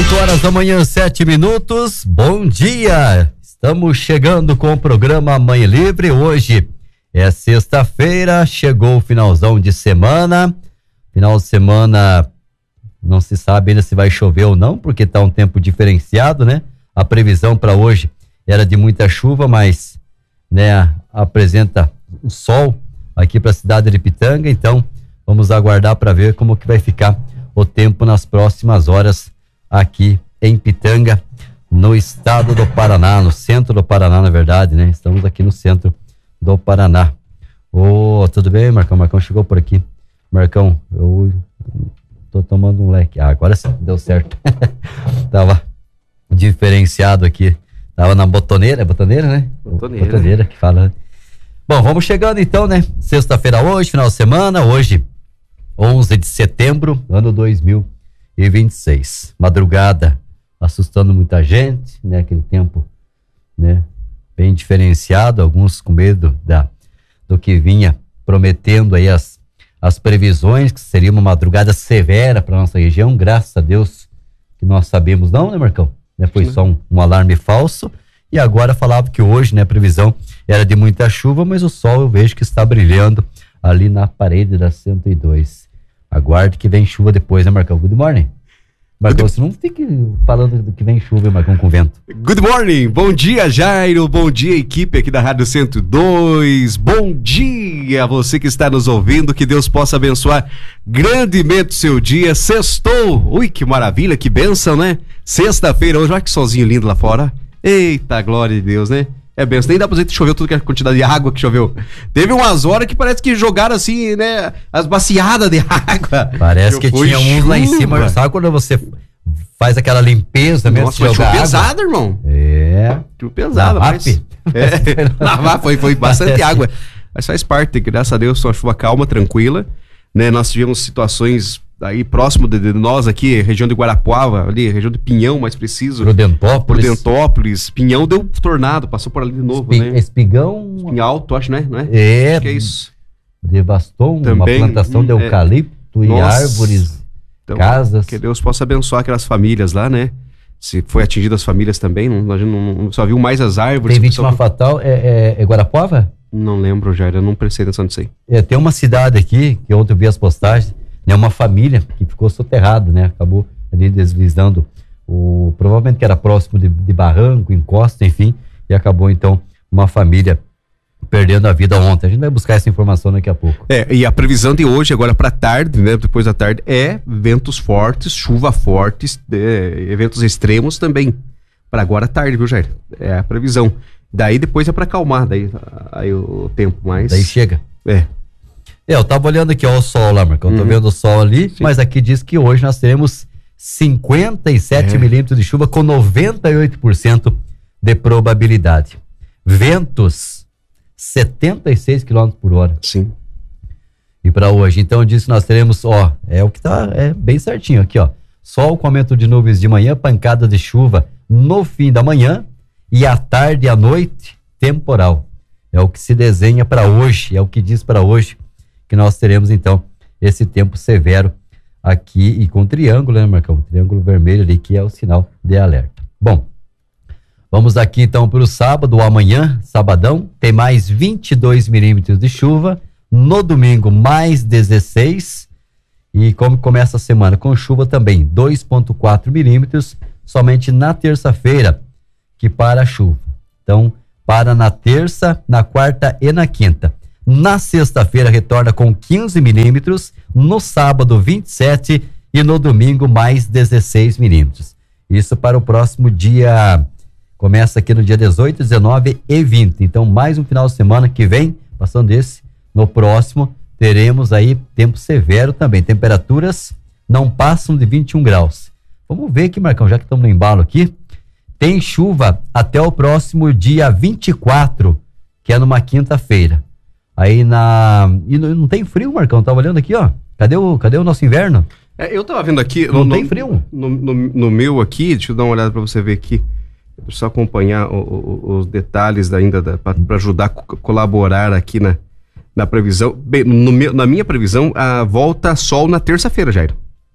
8 horas da manhã, 7 minutos. Bom dia! Estamos chegando com o programa Manhã Livre. Hoje é sexta-feira, chegou o finalzão de semana. Final de semana não se sabe ainda se vai chover ou não, porque tá um tempo diferenciado, né? A previsão para hoje era de muita chuva, mas, né, apresenta o sol aqui para a cidade de Pitanga. Então, vamos aguardar para ver como que vai ficar o tempo nas próximas horas aqui em Pitanga, no estado do Paraná, no centro do Paraná, na verdade, né? Estamos aqui no centro do Paraná. Tudo bem, Marcão? Marcão chegou por aqui. Marcão, eu tô tomando um leque. Agora sim, deu certo. Tava diferenciado aqui. Tava na botoneira, né? Botoneira que fala, né? Bom, vamos chegando então, né? Sexta-feira hoje, final de semana, hoje, 11 de setembro, ano 2026. Madrugada assustando muita gente, né? Aquele tempo, né? Bem diferenciado, alguns com medo do que vinha prometendo aí as previsões, que seria uma madrugada severa para nossa região. Graças a Deus que nós sabemos, não, né, Marcão? Né? Foi só um alarme falso. E agora falava que hoje, né, a previsão era de muita chuva, mas o sol eu vejo que está brilhando ali na parede da 102. Aguarde que vem chuva depois, né, Marcão? Good morning. Marcão, você não fique falando que vem chuva, Marcão, com vento. Good morning, bom dia, Jairo, bom dia, equipe aqui da Rádio 102, bom dia a você que está nos ouvindo, que Deus possa abençoar grandemente o seu dia. Sextou, ui, que maravilha, que bênção, né? Sexta-feira hoje, olha que solzinho lindo lá fora. Eita, glória de Deus, né? É benção, nem dá pra dizer que choveu tudo que a quantidade de água que choveu. Teve umas horas que parece que jogaram assim, né, as baciadas de água. Parece que tinha uns lá em cima, sabe quando você faz aquela limpeza mesmo? Nossa, mas chuva pesada, irmão. Chuva pesada, mas... Lavar, foi bastante água. Mas faz parte, graças a Deus, uma chuva calma, tranquila, né? Nós tivemos situações aí próximo de nós aqui, região de Guarapuava, ali, região de Pinhão, mais preciso. Prudentópolis. Pinhão deu tornado, passou por ali de novo, né? Espigão... Espinhalto, acho, né? Não é? Acho que é isso. Devastou também, uma plantação de eucalipto e árvores, então, casas. Que Deus possa abençoar aquelas famílias lá, né? Se foi atingido as famílias também, não só viu mais as árvores. Tem vítima fatal, é Guarapuava? Não lembro, Jair, eu não prestei atenção nisso aí. Tem uma cidade aqui, que ontem eu vi as postagens, né, uma família que ficou soterrada, né? Acabou ali deslizando, provavelmente que era próximo de barranco, encosta, enfim, e acabou então uma família perdendo a vida ontem. A gente vai buscar essa informação daqui a pouco. E a previsão de hoje, agora para tarde, né? Depois da tarde, é ventos fortes, chuva fortes, eventos extremos também. Para agora à tarde, viu, Jair? É a previsão. Daí depois é para acalmar, daí aí o tempo mais. Daí chega. Eu tava olhando aqui, ó, o sol lá, Marcão. Tô vendo o sol ali, sim. Mas aqui diz que hoje nós teremos 57 milímetros de chuva com 98% de probabilidade. Ventos 76 km por hora. Sim. E para hoje, então, diz que nós teremos, ó, é o que tá, bem certinho aqui, ó. Sol com aumento de nuvens de manhã, pancada de chuva no fim da manhã e à tarde e à noite, temporal. É o que se desenha para hoje, é o que diz para hoje, que nós teremos, então, esse tempo severo aqui e com triângulo, né, Marcão? Triângulo vermelho ali, que é o sinal de alerta. Bom, vamos aqui, então, para o sábado, amanhã, sabadão, tem mais 22 milímetros de chuva, no domingo, mais 16, e como começa a semana com chuva também, 2,4 milímetros, somente na terça-feira, que para a chuva. Então, para na terça, na quarta e na quinta. Na sexta-feira retorna com 15 milímetros, no sábado 27 e no domingo mais 16 milímetros. Isso para o próximo dia, começa aqui no dia 18, 19 e 20. Então mais um final de semana que vem, passando esse, no próximo teremos aí tempo severo também. Temperaturas não passam de 21 graus. Vamos ver aqui, Marcão, já que estamos no embalo aqui. Tem chuva até o próximo dia 24, que é numa quinta-feira. Aí e não tem frio, Marcão? Tava olhando aqui, ó. Cadê o nosso inverno? Eu tava vendo aqui. Não tem frio? No meu aqui, deixa eu dar uma olhada pra você ver aqui. Deixa eu só acompanhar os detalhes ainda para ajudar a colaborar aqui na previsão. Bem, na minha previsão, volta sol na terça-feira, Jair.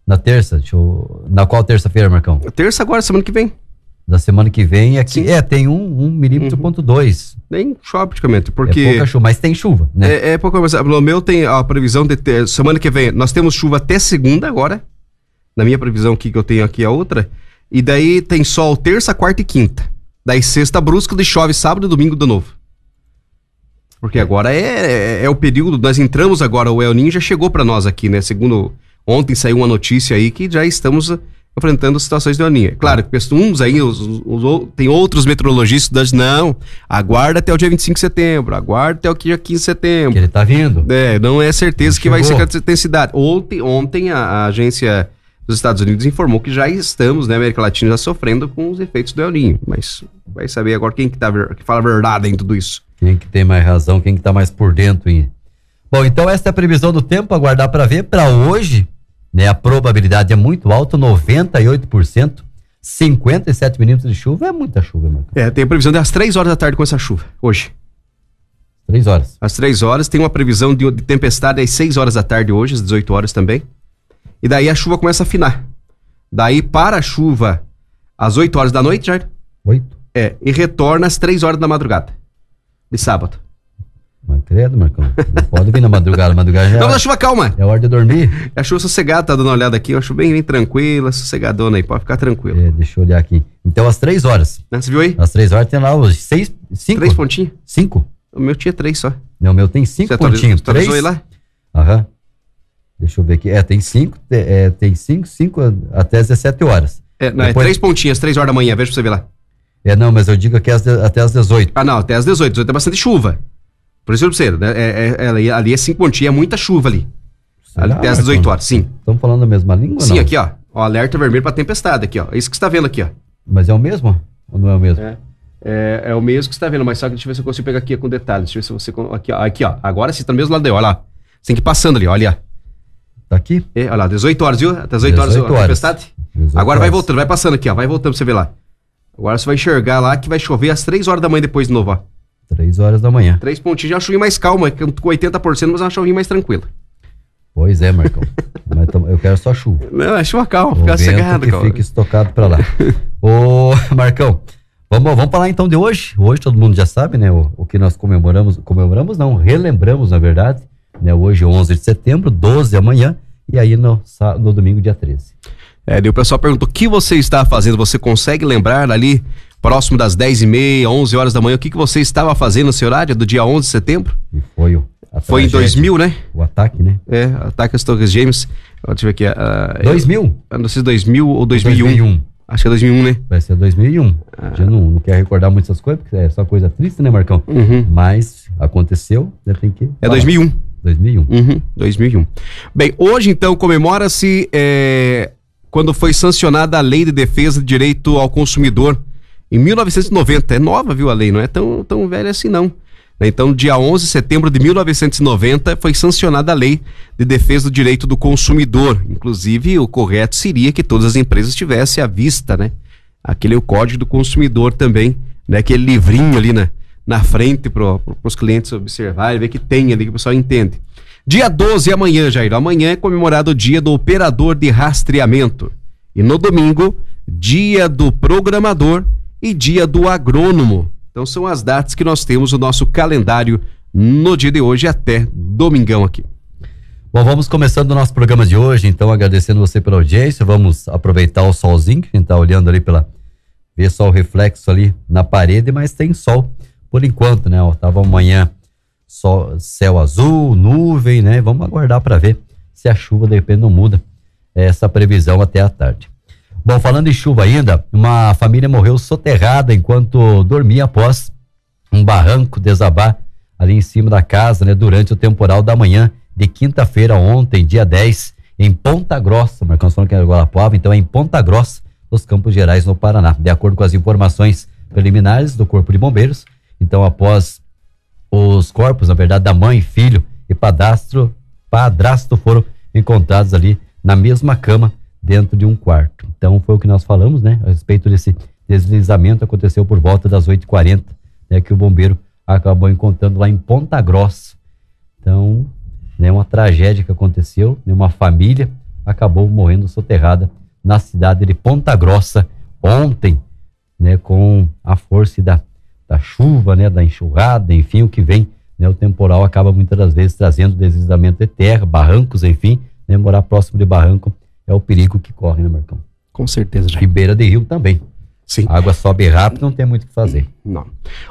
Na terça? Na qual terça-feira, Marcão? Terça agora, semana que vem. Da semana que vem aqui. Tem 1 milímetro, ponto 2. Nem chove praticamente, porque... É pouca chuva, mas tem chuva, né? É pouca, mas no meu tem a previsão de semana que vem, nós temos chuva até segunda agora, na minha previsão aqui que eu tenho aqui a outra, e daí tem sol terça, quarta e quinta. Daí sexta brusca, de chove sábado e domingo de novo. Porque agora é o período, nós entramos agora, o El Niño já chegou para nós aqui, né? Segundo, ontem saiu uma notícia aí que já estamos enfrentando situações de El Niño. Claro que uns aí, tem outros meteorologistas, não, aguarda até o dia 25 de setembro, aguarda até o dia 15 de setembro. Que ele tá vindo. Não é certeza que vai ser com essa intensidade. Ontem a agência dos Estados Unidos informou que já estamos, né, América Latina, já sofrendo com os efeitos do El Niño. Mas vai saber agora quem que fala a verdade em tudo isso. Quem que tem mais razão, quem que tá mais por dentro. Bom, então essa é a previsão do tempo, aguardar para ver. Para hoje, né, a probabilidade é muito alta, 98%, 57 milímetros de chuva, é muita chuva, Marcão. Tem a previsão de às 3 horas da tarde com essa chuva, hoje. 3 horas. Às 3 horas, tem uma previsão de tempestade às 6 horas da tarde hoje, às 18 horas também. E daí a chuva começa a afinar. Daí para a chuva às 8 horas da noite, Jair? 8? E retorna às 3 horas da madrugada, de sábado. Mas credo, Marcão, não pode vir na madrugada já não, mas a chuva calma. É hora de dormir. A chuva sossegada, tá dando uma olhada aqui, eu acho bem tranquila, sossegadona aí, pode ficar tranquilo. Deixa eu olhar aqui. Então às 3 horas. Você viu aí? Às 3 horas tem lá os 5. 3 pontinhos? 5? O meu tinha 3 só. Não, o meu tem 5 pontinhos. Você atualizou aí lá? Aham. Deixa eu ver aqui. Tem 5, tem 5 até as 17 horas. Não, depois... 3 pontinhas, 3 horas da manhã, veja pra você ver lá. Não, mas eu digo aqui até as 18. Não, até as 18. 18 é bastante chuva. Por isso eu sei, né? Ali é 5 pontinhos, é muita chuva ali. Até as 18 horas, sim. Estamos falando a mesma língua, sim, não? Aqui, ó. Alerta vermelho pra tempestade aqui, ó. É isso que você tá vendo aqui, ó. Mas é o mesmo? Ou não é o mesmo? É o mesmo que você tá vendo, mas só que deixa eu ver se eu consigo pegar aqui com detalhes. Deixa eu ver se você... Aqui, ó. Agora você tá no mesmo lado daí, olha lá. Você tem que ir passando ali, olha. Tá aqui? Olha lá, 18 horas, viu? Até 18 horas a tempestade. Agora vai voltando, vai passando aqui, ó. Vai voltando pra você ver lá. Agora você vai enxergar lá que vai chover às 3 horas da manhã depois de novo, ó. 3 horas da manhã. 3 pontinhos, já é uma chuvinha mais calma, com 80%, mas é uma chuvinha mais tranquila. Pois é, Marcão. Mas eu quero só chuva. Não, é chuva calma, fica cegado, cara. Fica estocado pra lá. Ô, Marcão, vamos falar então de hoje. Hoje todo mundo já sabe, né? O que nós relembramos, na verdade, né? Hoje, 11 de setembro, 12 amanhã, e aí no domingo, dia 13. Daí o pessoal perguntou, o que você está fazendo? Você consegue lembrar ali, próximo das 10h30, 11 horas da manhã, o que você estava fazendo nesse horário do dia 11 de setembro? E foi em 2000, né? O ataque, né? Ataque às Torres Gêmeas. Deixa eu ver aqui. 2000? Não sei se 2000 ou 2001. 2001. Acho que é 2001, né? Vai ser 2001. Já não quer recordar muito essas coisas, porque é só coisa triste, né, Marcão? Uhum. Mas aconteceu, já tem que... É 2001. 2001. 2001. Bem, hoje então comemora-se quando foi sancionada a Lei de Defesa de Direito ao Consumidor em 1990. É nova, viu, a lei, não é tão velha assim não. Então, dia 11 de setembro de 1990 foi sancionada a Lei de Defesa do Direito do Consumidor. Inclusive, o correto seria que todas as empresas tivessem à vista, né? Aquele é o Código do Consumidor também, né? Aquele livrinho ali na frente para os clientes observarem, ver que tem ali, que o pessoal entende. Dia 12, amanhã, Jair. Amanhã é comemorado o dia do operador de rastreamento. E no domingo, dia do programador e dia do agrônomo. Então são as datas que nós temos no nosso calendário no dia de hoje até domingão aqui. Bom, vamos começando o nosso programa de hoje, então agradecendo você pela audiência, vamos aproveitar o solzinho, que a gente tá olhando ali ver só o reflexo ali na parede, mas tem sol por enquanto, né? Tava amanhã céu azul, nuvem, né? Vamos aguardar para ver se a chuva de repente não muda essa previsão até a tarde. Bom, falando em chuva ainda, uma família morreu soterrada enquanto dormia após um barranco desabar ali em cima da casa, né? Durante o temporal da manhã de quinta-feira ontem, dia 10, em Ponta Grossa. Marcamos falando que era Guarapuava, então é em Ponta Grossa, nos Campos Gerais, no Paraná. De acordo com as informações preliminares do Corpo de Bombeiros, então após os corpos, na verdade, da mãe, filho e padrasto foram encontrados ali na mesma cama, dentro de um quarto. Então foi o que nós falamos, né? A respeito desse deslizamento, aconteceu por volta das 8h40, né? Que o bombeiro acabou encontrando lá em Ponta Grossa. Então, né? Uma tragédia que aconteceu, né? Uma família acabou morrendo soterrada na cidade de Ponta Grossa ontem, né, com a força da chuva, né, da enxurrada, enfim, o que vem, né, o temporal acaba muitas das vezes trazendo deslizamento de terra, barrancos, enfim, né, morar próximo de barranco é o perigo que corre, né, Marcão? Com certeza, já. E beira de rio também. Sim. A água sobe rápido, não tem muito o que fazer. Não.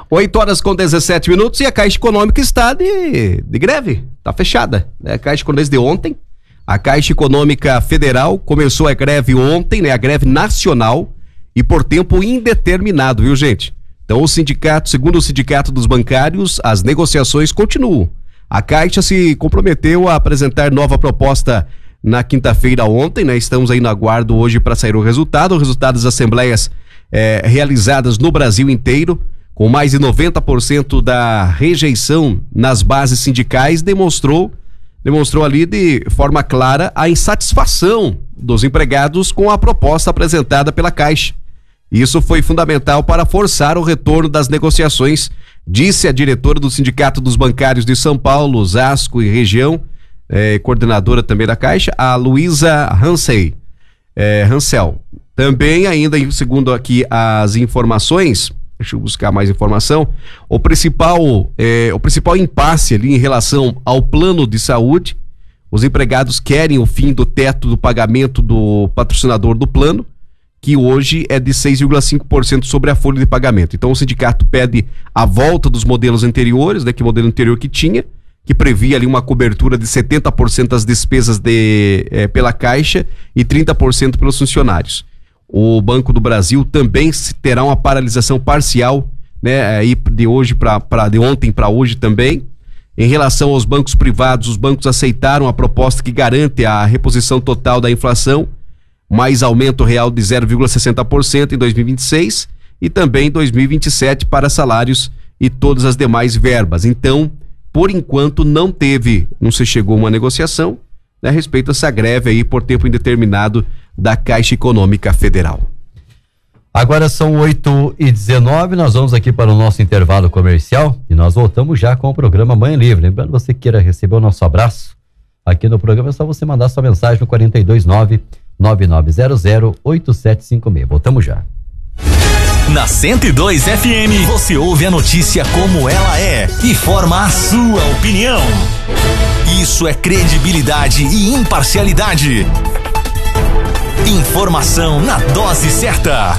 8h17 e a Caixa Econômica está de greve, está fechada, né? A Caixa Econômica desde ontem, a Caixa Econômica Federal começou a greve ontem, né? A greve nacional e por tempo indeterminado, viu, gente? Então o sindicato, segundo o Sindicato dos Bancários, as negociações continuam. A Caixa se comprometeu a apresentar nova proposta na quinta-feira ontem, né? Estamos aí no aguardo hoje para sair o resultado das assembleias realizadas no Brasil inteiro, com mais de 90% da rejeição nas bases sindicais, demonstrou ali de forma clara a insatisfação dos empregados com a proposta apresentada pela Caixa. Isso foi fundamental para forçar o retorno das negociações, disse a diretora do Sindicato dos Bancários de São Paulo, Osasco e região, coordenadora também da Caixa, a Luísa Hansel. Também, ainda segundo aqui as informações, deixa eu buscar mais informação, o principal impasse ali em relação ao plano de saúde, os empregados querem o fim do teto do pagamento do patrocinador do plano, que hoje é de 6,5% sobre a folha de pagamento. Então o sindicato pede a volta dos modelos anteriores, né, que modelo anterior que tinha, que previa ali uma cobertura de 70% das despesas pela Caixa e 30% pelos funcionários. O Banco do Brasil também terá uma paralisação parcial, né, aí de ontem para hoje também. Em relação aos bancos privados, os bancos aceitaram a proposta que garante a reposição total da inflação, mais aumento real de 0,60% em 2026 e também em 2027 para salários e todas as demais verbas. Então, por enquanto não se chegou a uma negociação, né, a respeito dessa greve aí por tempo indeterminado da Caixa Econômica Federal. Agora são 8h19, nós vamos aqui para o nosso intervalo comercial e nós voltamos já com o programa Manhã Livre. Lembrando, você que queira receber o nosso abraço aqui no programa, é só você mandar sua mensagem no 429-9900-8756. Voltamos já. Na 102 FM, você ouve a notícia como ela é e forma a sua opinião. Isso é credibilidade e imparcialidade. Informação na dose certa.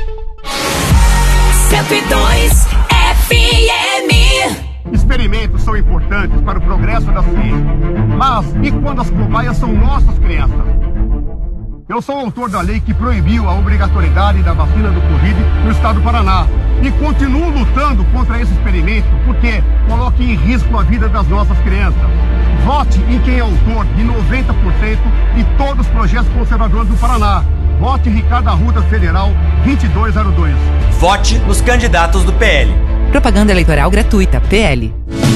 102 FM. Experimentos são importantes para o progresso da ciência, mas e quando as cobaias são nossas crianças? Eu sou autor da lei que proibiu a obrigatoriedade da vacina do Covid no estado do Paraná e continuo lutando contra esse experimento porque coloca em risco a vida das nossas crianças. Vote em quem é autor de 90% de todos os projetos conservadores do Paraná. Vote em Ricardo Arruda Federal 2202. Vote nos candidatos do PL. Propaganda eleitoral gratuita, PL.